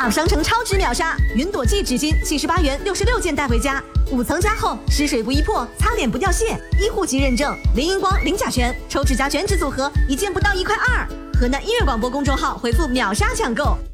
，商城超值秒杀，云朵记纸巾78元66件带回家，5层加厚，湿水不易破，擦脸不掉屑，医护级认证，零荧光零甲醛，抽指甲全脂组合，1件不到1块2。河南音乐广播公众号回复秒杀抢购。